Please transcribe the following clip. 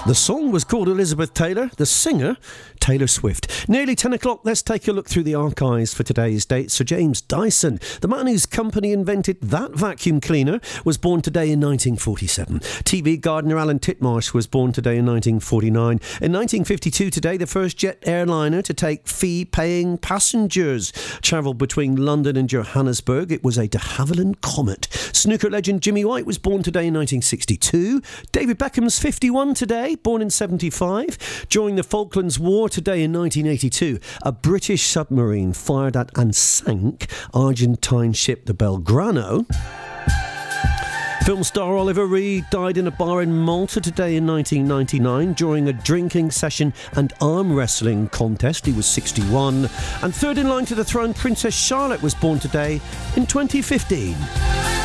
The song was called Elizabeth Taylor, the singer, Taylor Swift. Nearly 10 o'clock, let's take a look through the archives for today's date. Sir James Dyson, the man whose company invented that vacuum cleaner, was born today in 1947. TV gardener Alan Titmarsh was born today in 1949. In 1952 today, the first jet airliner to take fee-paying passengers travelled between London and Johannesburg. It was a de Havilland Comet. Snooker legend Jimmy White was born today in 1962. David Beckham's 51 today, born in 75. During the Falklands War today in 1982, a British submarine fired at and sank Argentine ship the Belgrano. Film star Oliver Reed died in a bar in Malta today in 1999 during a drinking session and arm wrestling contest. He was 61. And third in line to the throne, Princess Charlotte was born today in 2015.